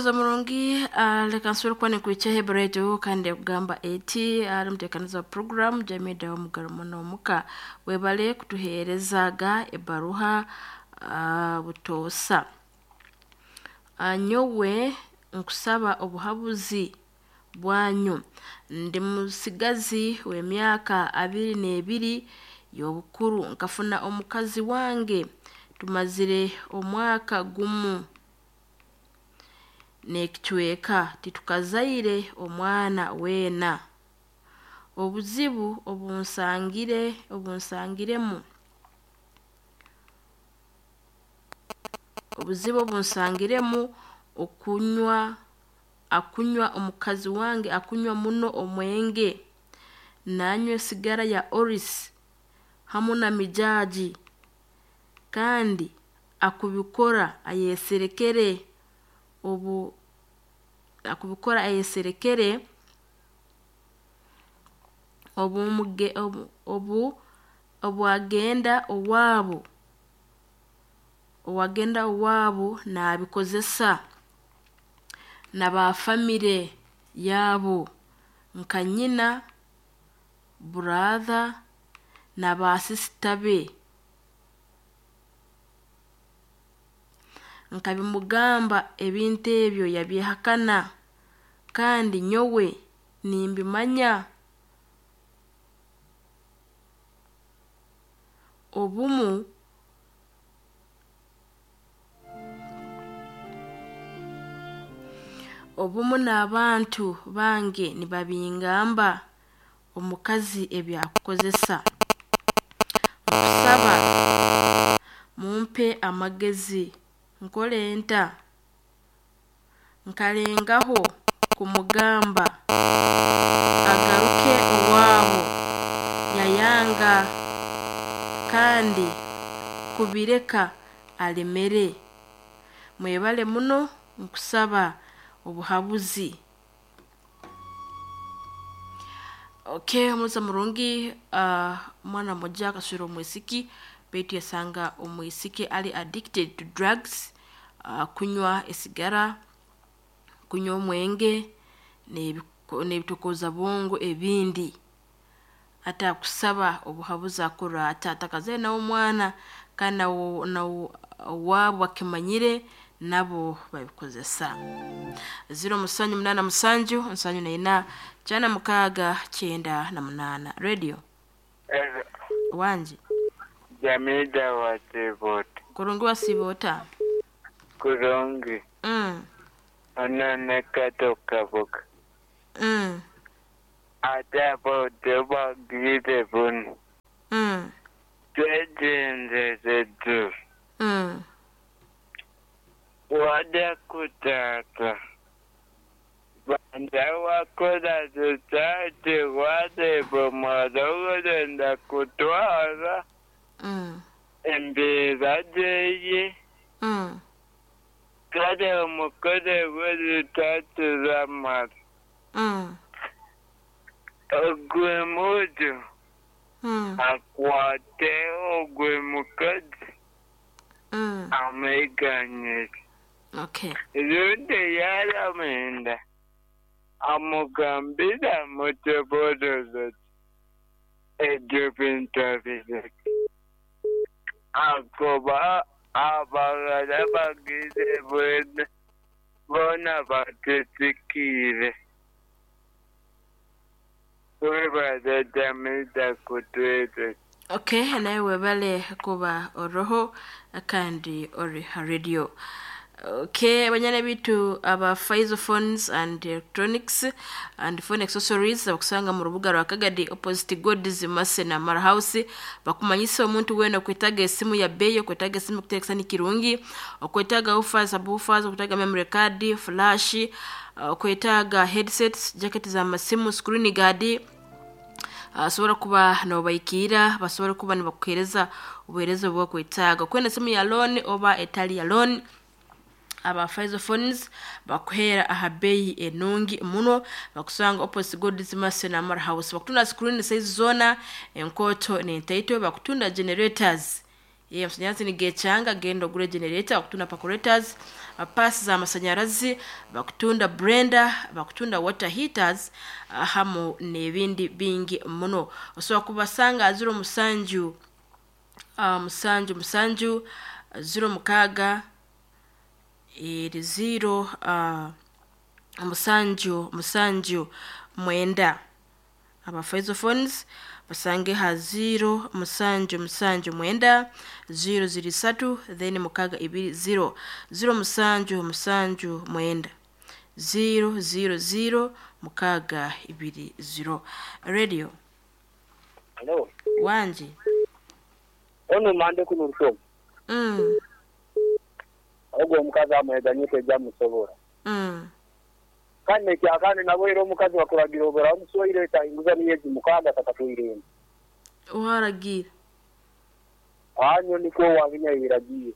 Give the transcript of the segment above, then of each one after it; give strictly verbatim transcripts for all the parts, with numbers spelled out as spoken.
Zamurongi lekansuru kwa nikuicha hebrejo kande kugamba eti alimtekaniza program jamida omugarumono muka webale kutuherezaga ebaruha uh, butosa anyowe nkusaba obuhabuzi bwanyu ndi musigazi w'emyaka abiri n'ebiri y'obukuru nkafuna omukazi wange tumazire omwaka gumu nekichweka titukazaire omwana wena obuzibu obunsangire obunsangiremu obuzibu obunsangiremu okunywa akunywa omukazi wange akunywa muno omwenge nanywe sigara ya oris hamuna mijaji kandi akubikora ayeserekere obu akubikora ayeserekere obu muge obu obu obu agenda owabo owagenda owabo nabikozesa naba family yabo nkanyina brother naba sister be nkabimugamba ebintu ebyo yabyehakana kandi nyowe nimbimanya obumu obumu n'abantu bange nibabingamba omukazi ebyakukozesa nkusaba mumpe amagezi nkole enta nkalengaho kumugamba agaruke owabo yayanga kandi kubireka alemere mwebale muno nkusaba obuhabuzi. Okay, muza murungi uh, mwana moja akasura omwisiki betu yasanga omwisiki ali addicted to drugs uh, kunywa esigara kunywa omwenge nebitukoza bongo ebindi ata kusaba obuhabuzi akora ata atakaze na omwana kana na wabo bakimanyire nabo babikozesa. Zero musanyu munana musanju musanyu naina chana mukaga chenda na munana radio Ezo. Wanji Jamida wa Sibota. Kurungi wa Sibota. Kurungi. Mm. Anane katoka buka. Mm. Ata bote bagite bun. Mm. Twejende zetu. Mm. Wada kutaka. Banda wakoda tutati wade bomadogo denda kutwara. Mm. Embeza jeye. Mm. Kada umukode wadi tatu zamar. Mm. Ogwe mujo. Mm. Akwate ogwe mukode. Mm. Ameganye. Okay. Runde yara menda. Amugambira mutebodo zot. Ejupinta vizek. Akoba abagada bagide bwede. Bona batetikire. Weba da jamida kutwete. Okay, na webale kuba oroho kandi ori radio. Okay, banyana bitu aba Faizo phones and electronics and phone accessories bakusanga mu rubuga rwa Kagadi opposite God's Mase na Mara House bakumanyisa omuntu wena kwetaga esimu ya beyo kwetaga esimu kutekesa ni kirungi okwetaga offers abufers kwetaga memory card flash kwetaga headsets jacket za masimu screen guard asobora kuba no bayikira basobora kuba nibakuhereza ubuherezo bwo kwetaga kwena simu ya loan oba etali ya loan aba Faizo phones bakuhera ahabeyi enungi muno bakusanga opposite God's Mase na Mara House bakutunda screen size zona enkoto ne ntaito bakutunda generators ye amashanyarazi ni gecanga genda ogure generator bakutunda percolators pass za amashanyarazi bakutunda blender bakutunda water heaters hamo nebindi bingi muno osobola kubasanga zero musanju uh, musanju musanju zero mukaga iri zero uh, musanju musanju mwenda aba Faisophones basange ha zero musanju musanju mwenda zero ziri satu then mukaga ibiri zero zero musanju musanju mwenda zero zero zero mukaga ibiri zero radio. Hello Wanji ono mande kuno ruto mm ogo mukazi amweganyite bya musobora mm kane kyakane nabo ero mukazi wakuragira obera musoire ta inguza niyezi mukaga takatuire waragira anyo niko waginya iragiye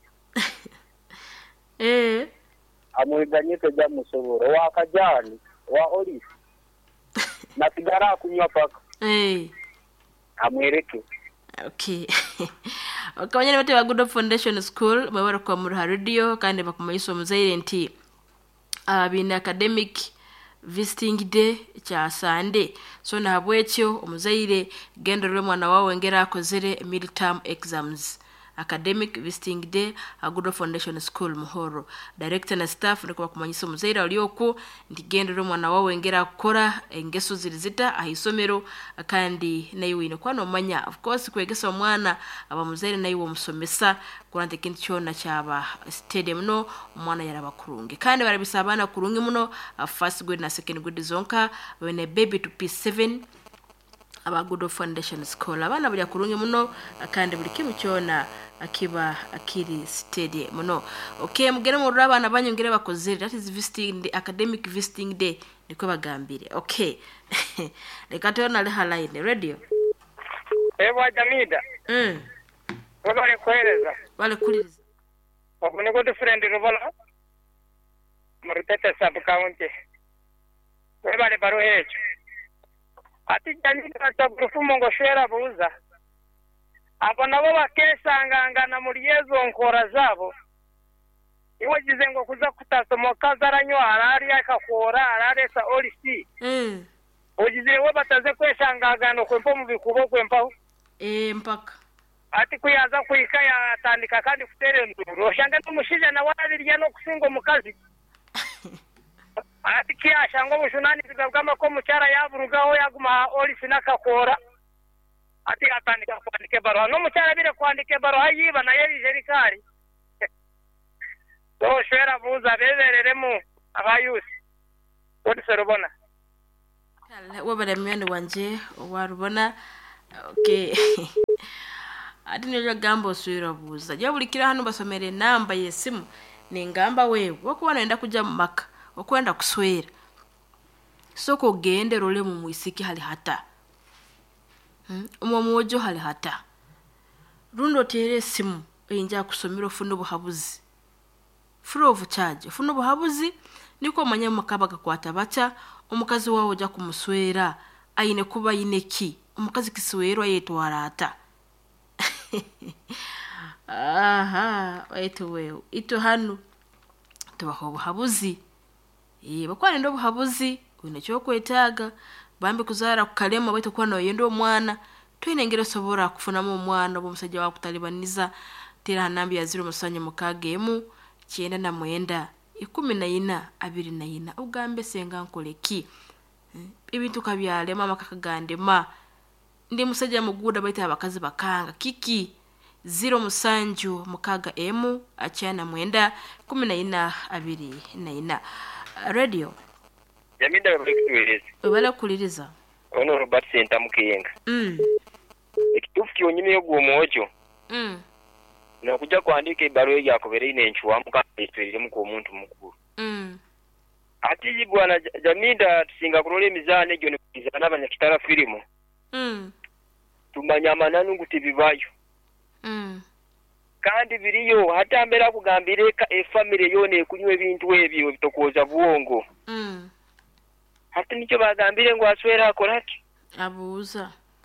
eh amweganyite bya musobora wakajani wa oli na sigara kunywa paka eh amwereke. Okay. Wakabanyana bate ba Good Hope Foundation School babara kwa muri radio kandi bakumayiso muzaire nti abina academic visiting day cha Sunday so na habwekyo omuzaire gendo lwe mwana wawe ngera akozere midterm exams academic visiting day a Good Hope Foundation School Muhoro director na staff ndiko kumanyisa muzaire alioku ndi gendo lwe mwana wawe ngera akora engeso zirizita ahisomero kandi nayo ino kwano manya of course kwegesa omwana aba muzaire nayo omusomesa kurante kintu cyona cyaba stadium no omwana yaraba kurungi kandi barabisabana kurungi muno first grade na second grade zonka when a baby to P seven aba Good Hope Foundation School abana bya kurungi muno kandi buri kimu cyona akiba akiri stadium muno. Okay mugere mu rabana banyongere bakozere that is visiting the academic visiting day niko bagambire. Okay reka tona le haline radio Ewa Jamida mm wabale kueleza wale kuliriza wakune go different robola Muritete sub county wabale baro hecho ati Jamida tabufumo ngo shera buza abo nabo bakesangangana muri yezo nkora zabo iwe gize ngo kuza kutasomoka zaranywa arari akakora araresa olisi mm ogize we bataze kweshangangana kwempo mu bikubo kwempa eh mpaka ati kuyaza kuika yatandika kandi kutere nduro shanga n'umushije na wabirya no kusingo mukazi ati kiyashanga bushunani bigabwama ko mucyara yaburugaho yaguma olisi nakakora ati atandika kwandike baro no mucyara bire kwandike baro hayiba na yeri jerikari so shera buza bebereremu abayusi odi serobona wabale myani wanje warubona. Okay ati nyo gambo swira buza je bulikira hano basomere namba yesimu ni ngamba wewe wako wanaenda kuja maka wakwenda kuswera soko gende role mu muisiki hali hata hmm? Umo mojo hali hata rundo tere simu inja kusomero funo buhabuzi free of charge funo buhabuzi niko manya makabaga kwata bacha omukazi wawo ja kumuswera ayine kuba yineki omukazi kiswerwa yetu warata aha wetu wewe ito hanu tubaho buhabuzi eh bakwane ndo buhabuzi wino cyo kwetaga bambe kuzara kukalema wetu kwana yendo mwana twinengere sobora kufunamo umwana bo musajja wa kutalibaniza tera nambi ya zero musanya mukagemu cyenda na mwenda ikumi na ina abiri na ina ugambe senga nkoleki ibintu kabyale mama kakagande ma ndi musajja muguda baita abakazi bakanga kiki zero musanju mukaga emu acyana mwenda kumi na ina abiri na ina radio Jamida bakitweleza ubala kuliriza ono Robert Center mukiyenga mm ekitufu kyonyine yo gwomojo mm na kuja kwandika ibaruwa yakobere ine nchuwa mukatwelire muko omuntu mukuru mm ati bwana Jamida tusinga kurole mizane gyo ne kuzana abanyakitara filimo mm tumanyama nguti bibayo mm kandi biriyo hata mbera kugambireka e family yone kunywe ebintu ebyo bitokoza buongo mm hata nicyo bagambire ngo aswera akoraki abuza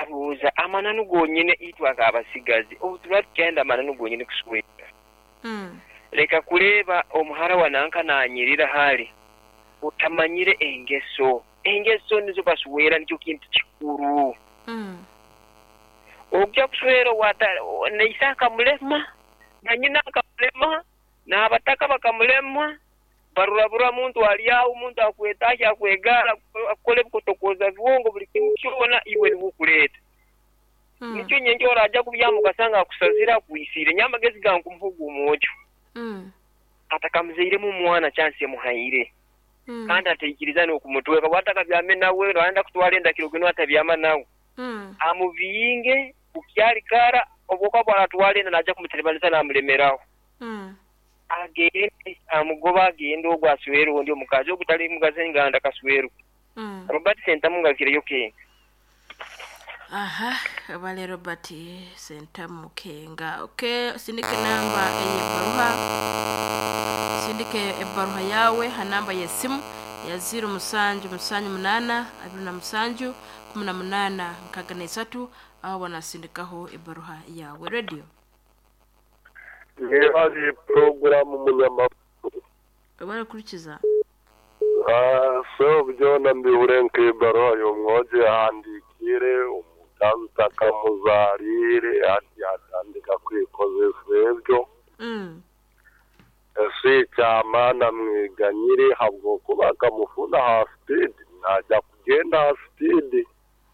abuuza amananu gonyine itwaga abasigazi obutula tugenda amananu gonyine kuswera mm leka kuleba omuhara wananka nanyirira hali utamanyire engeso engeso nizo baswera nicyo kintu kikuru mm okya kuswera wata neisaka mulema nanyina akamulema n'abataka bakamulema barurabura muntu aliyawo umuntu akwetashya akwegara akole bukotokoza viwongo buli kintu kyona iwe nibukuleta mm nicyo nyenje oraja kubyamu kasanga akusazira kuisire nyamagezi gangu mvugu umwojo mm atakamuzeire mu mwana chance muhaire mm kandi ateikiriza n'okumutweka wataka byame nawe rwanda kutwala endakiro gino atabyama nawe mm amubiyinge kukyali kara oboka bwala twale naja kumuterebanisa namulemeraho mm agende amugoba agende ogwaswero ndi omukazi ogutali mugaze nganda kaswero mm Robert Sentamu ngakireyo ke aha abale Robert Sentamu kenga okay sindike namba eye baruha sindike ebaruha yawe hanamba yesimu ya zero musanju musanju munana abiri na musanju kumi na munana nkaga na isatu aho wanasindikaho ebaruha yawe radio Ngebazi program munyamakuru. barakurikiza Ah, so byona mbiurenke baro yo mwoje andikire umukazi takamuzarire ati atandika kwikoze sebyo. mm Ese cyamana mwiganyire habwo kubaka mufuna ha speed najya kugenda ha speed.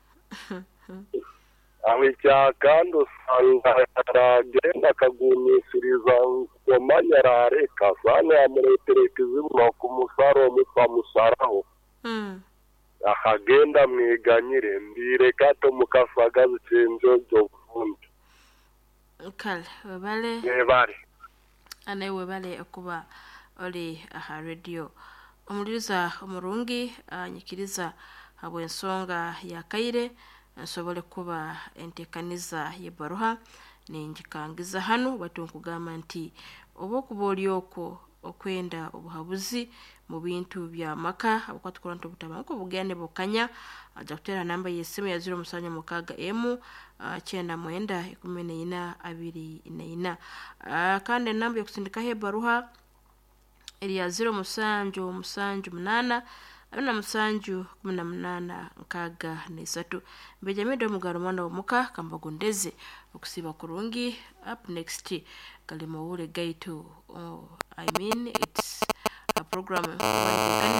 Aho icyakandi usanga aragenda akagumisiriza komanyarare kasane amureterekizimu ku musaro mutwa musaraho mm akagenda mwiganyire mbire kato mukasagaza cyenjo byo bundi kale webale nebare ane webale okuba oli aha radio omuliriza omurungi anyikiriza abo ensonga ya kaire nsobole kuba entekaniza yebaruha ninjikangiza hano batunkugamba nti obokuba olyoko okwenda obuhabuzi mu bintu bya maka abakwatukola nto butabanko bugende bukanya aja kutera namba yesimu ya zero musanya mukaga emu cyenda mwenda ikumi na ina abiri na ina kandi namba yo kusindika hebaruha eri ya zero musanju musanju munana abina musanju kumi na munana nkaga na isatu mbejamido mugaro mwana omuka kambagondeze okusiba kurungi up next kalimo ule gaitu oh, I mean it's a program